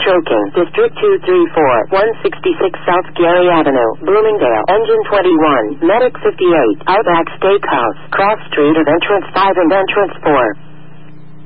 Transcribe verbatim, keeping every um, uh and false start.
Choking, District two three four, one sixty-six South Gary Avenue, Bloomingdale, Engine twenty-one, Medic fifty-eight, Outback Steakhouse, Cross Street of Entrance five and Entrance four.